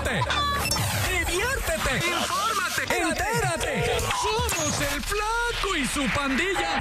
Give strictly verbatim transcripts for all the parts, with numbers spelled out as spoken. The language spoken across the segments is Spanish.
Ríete, diviértete, infórmate, entérate. Somos el Flaco y su pandilla.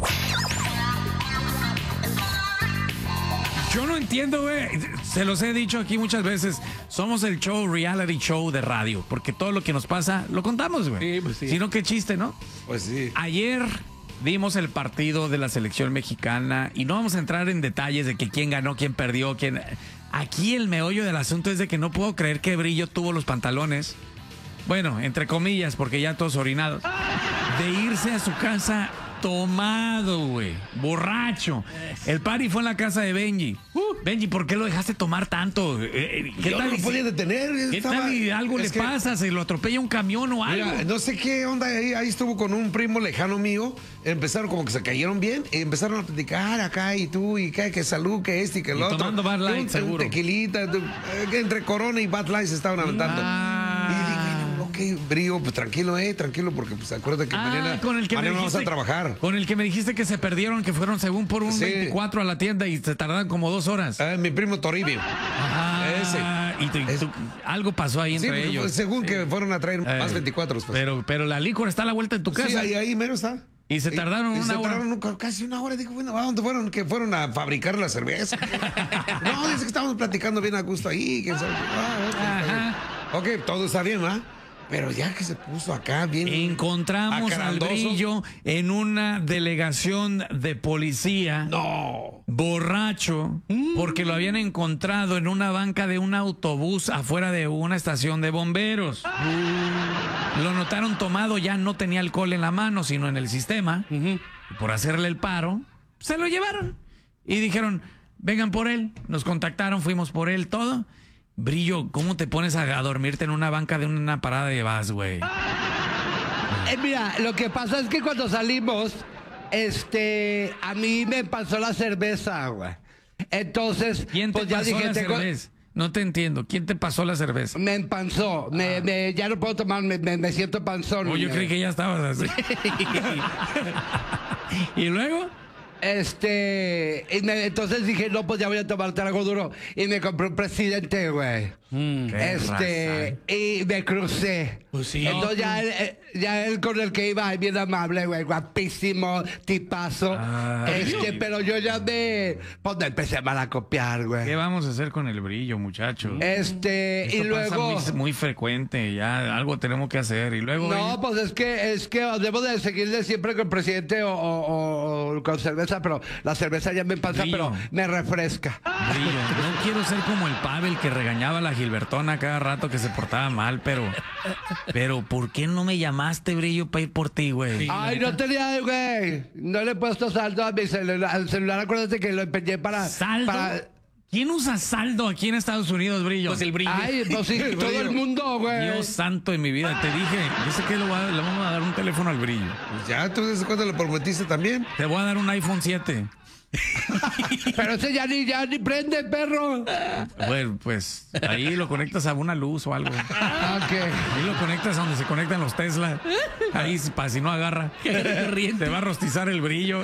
Yo no entiendo, güey. Se los he dicho aquí muchas veces. Somos el show, reality show de radio. Porque todo lo que nos pasa, lo contamos, güey. Sí, pues sí. Si no, qué chiste, ¿no? Pues sí. Ayer vimos el partido de la selección mexicana y no vamos a entrar en detalles de que quién ganó, quién perdió, quién... Aquí el meollo del asunto es de que no puedo creer que Brillo tuvo los pantalones, bueno, entre comillas, porque ya todos orinados, de irse a su casa tomado, güey, borracho. El party fue en la casa de Benji. Uh, Benji, ¿por qué lo dejaste tomar tanto? Eh, ¿Qué Yo tal? no lo podía detener. ¿Qué estaba... tal y algo es le que... pasa? ¿Se lo atropella un camión o algo? Mira, no sé qué onda ahí, ahí estuvo con un primo lejano mío, empezaron como que se cayeron bien, y empezaron a platicar acá y tú, y que, que salud, que este y que el Y otro. tomando Bud Light, un, seguro. Un tequilita, tu, eh, entre Corona y Bud Light se estaban aventando. Ah. Y dije, ok, Brillo, pues tranquilo, eh, tranquilo, porque pues acuérdate que Ah, mañana, con el que me mañana vamos dijiste, a trabajar. Con el que me dijiste que se perdieron, que fueron según por un Sí. veinticuatro a la tienda y se tardaron como dos horas. Ah, mi primo Toribio. Ah, ese. Y tú- Es- tú- algo pasó ahí Sí, entre pues, ellos. según que fueron a traer Eh, más veinticuatro. Pues. Pero, pero la licor está a la vuelta de tu casa. Sí, ahí, ahí menos está. Y se tardaron y una se hora. tardaron un- casi una hora. Digo, bueno, ¿a dónde fueron? Que fueron a fabricar la cerveza. No, dice que estábamos platicando bien a gusto ahí. Que sabe- ah, ok, Ajá. está bien. Ok, todo está bien, ¿verdad? Pero ya que se puso acá bien. Encontramos al acarandoso. Brillo en una delegación de policía. No. Borracho, porque lo habían encontrado en una banca de un autobús afuera de una estación de bomberos. Lo notaron tomado, ya no tenía alcohol en la mano, sino en el sistema. Y por hacerle el paro, se lo llevaron. Y dijeron, vengan por él. Nos contactaron, fuimos por él, todo. Brillo, ¿cómo te pones a, a dormirte en una banca de una parada de bus, güey? Eh, mira, lo que pasa es que cuando salimos, este, a mí me pasó la cerveza, güey. Entonces, ¿Quién te pues ya pasó dije, la tengo- cerveza? No te entiendo. ¿Quién te pasó la cerveza? me empanzó, me, me- ya no puedo tomar, me, me- me siento panzón. Oh, yo güey. creí que ya estabas así. ¿Y luego? Este, y me- entonces dije, no, pues ya voy a tomar trago duro. Y me compré un presidente, güey. Qué Este, y me crucé. Pues sí. Entonces ya él, eh, ya él con el que iba, ay, bien amable, güey, guapísimo, tipazo. Ah, este, sí. pero yo ya me, pues me empecé a malacopiar, güey. ¿Qué vamos a hacer con el Brillo, muchacho? Este, Esto y pasa luego. muy, muy frecuente, ya algo tenemos que hacer. Y luego. No, eh, pues es que es que debo de seguirle siempre con el presidente o, o- o con cerveza, pero la cerveza ya me pasa, Brillo. pero me refresca. Brillo, no quiero ser como el Pavel que regañaba a la Gilbertona cada rato que se portaba mal, pero. Pero, ¿por qué no me llamaste, Brillo, para ir por ti, güey? Ay, no tenía, güey. No le he puesto saldo a mi celular. Al celular, acuérdate que lo empeñé para. ¿Saldo? para- ¿Quién usa saldo aquí en Estados Unidos, Brillo? Pues el Brillo. Ay, pues sí, El todo brillo. el mundo, güey. Dios santo de mi vida, te dije, dice que le, voy a- le vamos a dar un teléfono al Brillo. Pues ya, ¿tú desde cuándo le prometiste también? Te voy a dar un iPhone siete. Pero ese ya ni, ya ni prende, perro. Bueno, pues ahí lo conectas a una luz o algo. Ah, ok. Ahí lo conectas a donde se conectan los Tesla. Ahí, para si no agarra. Te va a rostizar el Brillo.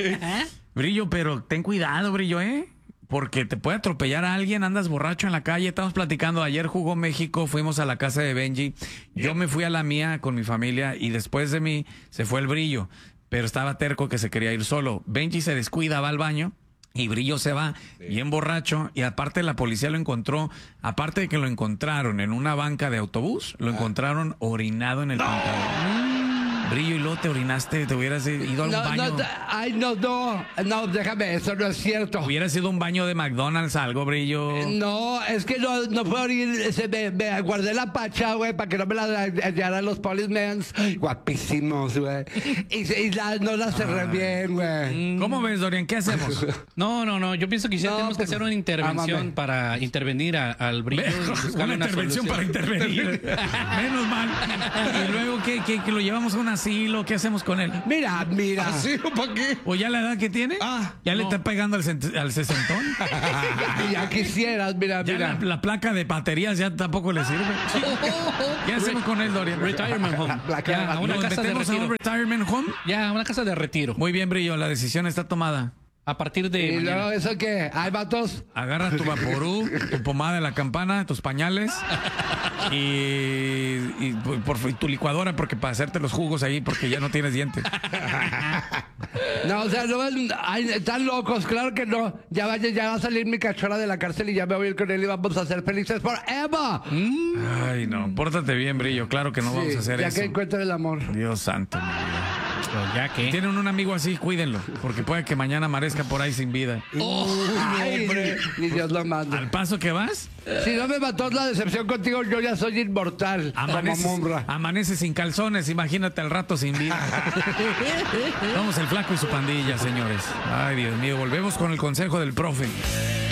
Brillo, pero ten cuidado, Brillo, ¿eh? Porque te puede atropellar a alguien, andas borracho en la calle. Estamos platicando, ayer jugó México, fuimos a la casa de Benji. Yo me fui a la mía con mi familia y después de mí se fue el Brillo. Pero estaba terco que se quería ir solo. Benji se descuida, va al baño. Y Brillo se va, bien borracho, y aparte la policía lo encontró, aparte de que lo encontraron en una banca de autobús, lo encontraron orinado en el pantalón. Brillo, y luego te orinaste, te hubieras ido a un No, baño. no, ay, no, no. No, déjame, eso no es cierto. Hubiera sido un baño de McDonald's, algo, Brillo. No, es que no, no puedo ir. Se me, me guardé la pacha, güey, para que no me la hallaran los policemans. Guapísimos, güey. Y, se- y la- no la cerré bien, güey. ¿Cómo ves, Dorian? ¿Qué hacemos? No, no, no. Yo pienso que sí No, tenemos que pues, hacer una intervención ámame. para intervenir a- al Brillo. y buscarle Una intervención solución. para intervenir. Menos mal. Y luego, ¿qué, qué, que lo llevamos a un asilo? ¿Qué hacemos con él? Mira, mira. ¿Sí o para qué? ¿O ya la edad que tiene? Ah, ¿Ya le está pegando al, cent- al sesentón? Ya, ya quisieras, mira, Ya mira. la, la placa de baterías ya tampoco le sirve. ¿Qué hacemos con él, Dorian? Retirement home. La cara- Ya, a una ¿Lo casa de metemos a un retiro. retirement home? Ya, a una casa de retiro. Muy bien, Brillo, la decisión está tomada. A partir de Y mañana. luego, ¿eso qué? ¿Hay vatos? Agarra tu vaporú, tu pomada de la campana, tus pañales y, y por, por- tu licuadora porque para hacerte los jugos ahí porque ya no tienes dientes. No, o sea, no, ay, están locos, claro que no. Ya vaya, ya va a salir mi cachorra de la cárcel y ya me voy a ir con él y vamos a ser felices forever. Ay, no, pórtate bien, Brillo. Claro que no vamos a hacer ya eso. que encuentre el amor. Dios santo, mi vida. Pero ya que. Tienen un amigo así, cuídenlo, porque puede que mañana amanezca por ahí sin vida. Ay, ni Dios lo manda. Al paso que vas, Si no me mató la decepción contigo, yo ya soy inmortal. amaneces, Como Munra. amaneces sin calzones, imagínate al rato sin vida. Somos el flaco y su pandilla, señores. Ay, Dios mío, volvemos con el consejo del profe.